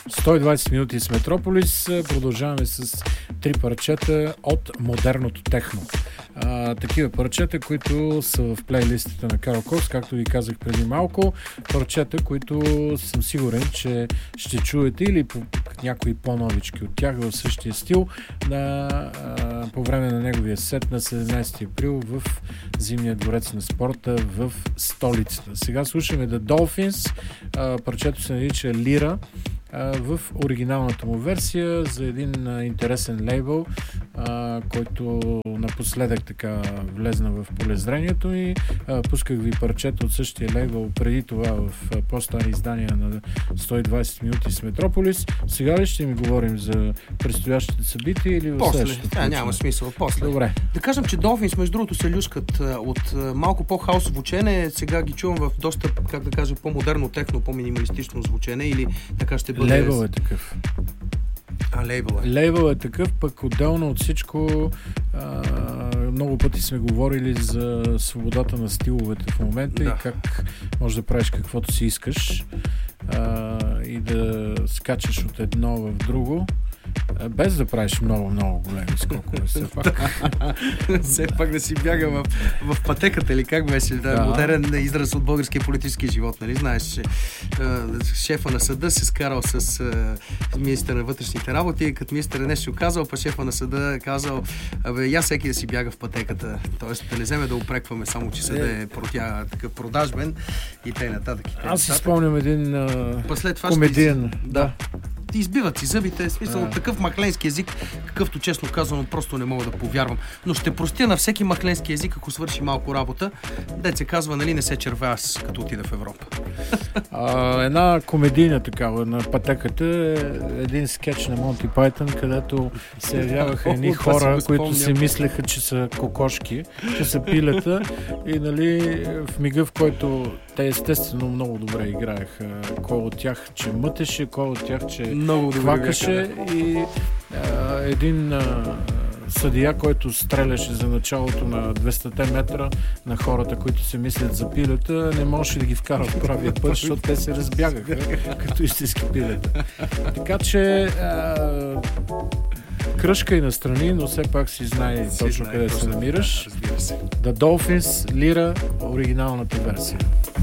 120 минути с Метрополис. Продължаваме с 3 парчета от модерното техно. Такива парчета, които са в плейлистите на Карл Кокс, както ви казах преди малко. Парчета, които съм сигурен, че ще чуете или по някои по-новички от тях в същия стил по време на неговия сет на 17 април в Зимния дворец на спорта в столицата. Сега слушаме The Dolphins. Парчето се нарича Лира в оригиналната му версия за един интересен лейбъл, който напоследък така влезна в полезрението и пусках ви парчета от същия лейбъл преди това в по-стари издания на 120 минути с Метрополис. Сега ли ще ми говорим за предстоящите събития или в следващото? Няма смисъл. После. Добре. Да кажем, че Dolphins, между другото, се люшкат от малко по-хаос звучене. Сега ги чувам в доста, как да кажа, по-модерно техно, по-минималистично звучене или така ще бъде... Лейбъл е такъв. Лейбъл е такъв, пък отделно от всичко много пъти сме говорили за свободата на стиловете в момента и как можеш да правиш каквото си искаш и да скачаш от едно в друго, без да правиш много големи скокове. Все пак да си бяга в пътеката, или как беше? Модерен израз от българския политически живот, нали? Знаеш, че шефа на съда се скарал с министър на вътрешните работи и като министър нещо казал, па шефа на съда казал, я всеки да си бяга в пътеката. Тоест да не вземе да упрекваме само, че съда е такъв продажбен и т.н. Аз си спомням един комедиен. Избиват си зъбите, смисъл такъв махленски език, какъвто честно казано просто не мога да повярвам. Но ще простя на всеки махленски език, ако свърши малко работа. Деца казва, нали не се червя аз, като отида в Европа. Една комедийна такава на пътеката е един скетч на Монти Пайтън, където се явяваха едни хора, които си мислеха, че са кокошки, че са пилета и нали в мига, в който те естествено много добре играеха. Кой от тях, че мътеше, кой от тях, че хвакаше и един съдия, който стреляше за началото на 200 метра на хората, които се мислят за пилета, не можеше да ги вкара в правия път, защото те се разбягаха като истински пилета. Така че кръжка и настрани, но все пак си знае точно къде се намираш. The Dolphins, Лира, оригиналната версия.